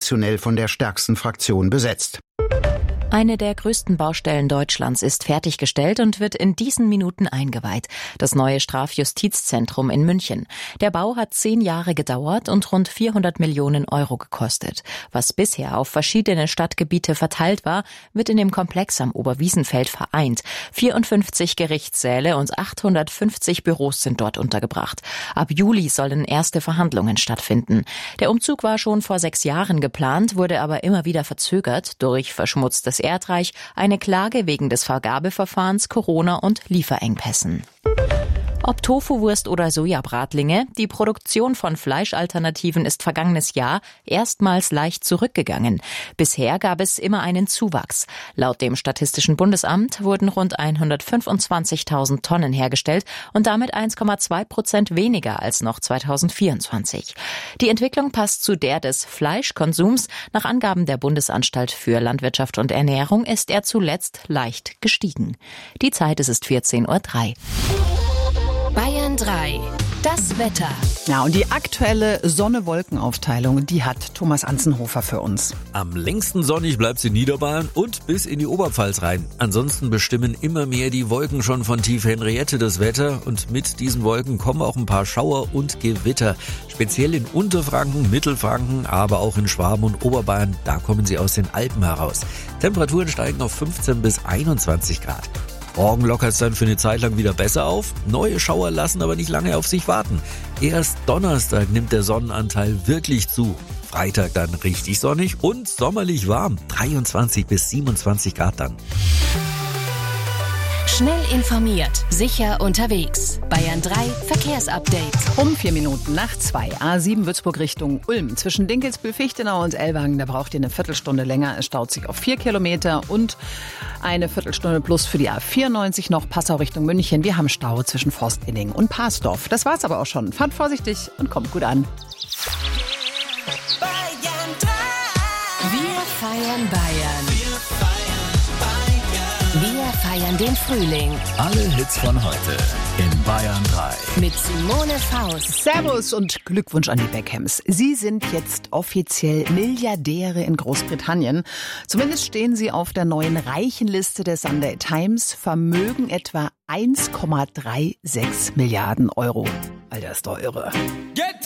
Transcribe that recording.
traditionell von der stärksten Fraktion besetzt. Eine der größten Baustellen Deutschlands ist fertiggestellt und wird in diesen Minuten eingeweiht. Das neue Strafjustizzentrum in München. Der Bau hat 10 Jahre gedauert und rund 400 Millionen Euro gekostet. Was bisher auf verschiedene Stadtgebiete verteilt war, wird in dem Komplex am Oberwiesenfeld vereint. 54 Gerichtssäle und 850 Büros sind dort untergebracht. Ab Juli sollen erste Verhandlungen stattfinden. Der Umzug war schon vor 6 Jahren geplant, wurde aber immer wieder verzögert durch verschmutztes Erdreich, eine Klage wegen des Vergabeverfahrens, Corona und Lieferengpässen. Ob Tofuwurst oder Sojabratlinge, die Produktion von Fleischalternativen ist vergangenes Jahr erstmals leicht zurückgegangen. Bisher gab es immer einen Zuwachs. Laut dem Statistischen Bundesamt wurden rund 125.000 Tonnen hergestellt und damit 1,2% weniger als noch 2024. Die Entwicklung passt zu der des Fleischkonsums. Nach Angaben der Bundesanstalt für Landwirtschaft und Ernährung ist er zuletzt leicht gestiegen. Die Zeit ist 14:03 Uhr. Bayern 3. Das Wetter. Ja, und die aktuelle Sonne-Wolken-Aufteilung, die hat Thomas Anzenhofer für uns. Am längsten sonnig bleibt sie in Niederbayern und bis in die Oberpfalz rein. Ansonsten bestimmen immer mehr die Wolken schon von Tief Henriette das Wetter und mit diesen Wolken kommen auch ein paar Schauer und Gewitter. Speziell in Unterfranken, Mittelfranken, aber auch in Schwaben und Oberbayern, da kommen sie aus den Alpen heraus. Temperaturen steigen auf 15 bis 21 Grad. Morgen lockert es dann für eine Zeit lang wieder besser auf. Neue Schauer lassen aber nicht lange auf sich warten. Erst Donnerstag nimmt der Sonnenanteil wirklich zu. Freitag dann richtig sonnig und sommerlich warm. 23 bis 27 Grad dann. Schnell informiert, sicher unterwegs. Bayern 3 Verkehrsupdate. Um 4 Minuten nach 2. A7 Würzburg Richtung Ulm. Zwischen Dinkelsbühl-Fichtenau und Ellwangen, da braucht ihr eine Viertelstunde länger. Es staut sich auf 4 Kilometer und eine Viertelstunde plus für die A94 noch Passau Richtung München. Wir haben Stau zwischen Forstinning und Parsdorf. Das war's aber auch schon. Fahrt vorsichtig und kommt gut an. Wir feiern Bayern. Wir feiern den Frühling. Alle Hits von heute in Bayern 3. Mit Simone Faust. Servus und Glückwunsch an die Beckhams. Sie sind jetzt offiziell Milliardäre in Großbritannien. Zumindest stehen sie auf der neuen Reichenliste der Sunday Times. Vermögen etwa 1,36 Milliarden Euro. Alter, ist doch irre.